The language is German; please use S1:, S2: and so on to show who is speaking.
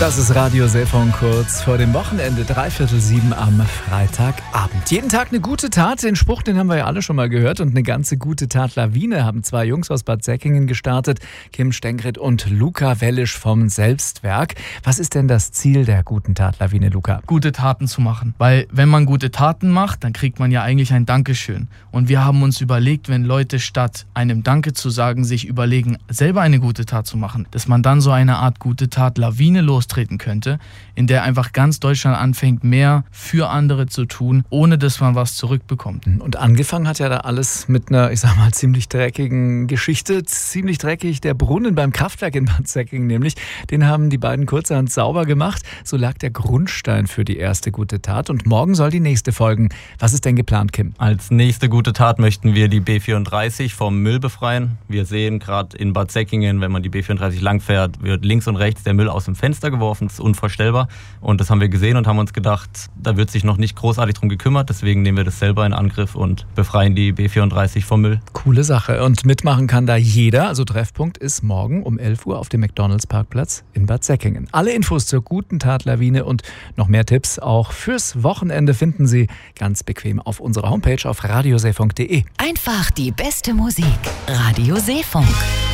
S1: Das ist Radio Seefon kurz vor dem Wochenende, 6:45 am Freitagabend. Jeden Tag eine gute Tat, den Spruch, den haben wir ja alle schon mal gehört. Und eine ganze gute Tat Lawine haben zwei Jungs aus Bad Säckingen gestartet, Kim Stenkrit und Luca Wellisch vom Selbstwerk. Was ist denn das Ziel der guten Tat Lawine, Luca?
S2: Gute Taten zu machen, weil wenn man gute Taten macht, dann kriegt man ja eigentlich ein Dankeschön. Und wir haben uns überlegt, wenn Leute statt einem Danke zu sagen, sich überlegen, selber eine gute Tat zu machen, dass man dann so eine Art gute Tat Lawine lostreten könnte, in der einfach ganz Deutschland anfängt, mehr für andere zu tun, ohne dass man was zurückbekommt.
S1: Und angefangen hat ja da alles mit einer, ich sag mal, ziemlich dreckigen Geschichte. Ziemlich dreckig der Brunnen beim Kraftwerk in Bad Säckingen nämlich. Den haben die beiden kurzerhand sauber gemacht. So lag der Grundstein für die erste gute Tat. Und morgen soll die nächste folgen. Was ist denn geplant, Kim?
S3: Als nächste gute Tat möchten wir die B34 vom Müll befreien. Wir sehen gerade in Bad Säckingen, wenn man die B34 langfährt, wird links und rechts der Müll aus dem Fenster geworfen. Das ist unvorstellbar. Und das haben wir gesehen und haben uns gedacht, da wird sich noch nicht großartig drum gekümmert. Deswegen nehmen wir das selber in Angriff und befreien die B34 vom Müll.
S1: Coole Sache. Und mitmachen kann da jeder. Also Treffpunkt ist morgen um 11 Uhr auf dem McDonalds-Parkplatz in Bad Säckingen. Alle Infos zur guten Tat Lawine und noch mehr Tipps auch fürs Wochenende finden Sie ganz bequem auf unserer Homepage auf radioseefunk.de.
S4: Einfach die beste Musik. Radio Seefunk.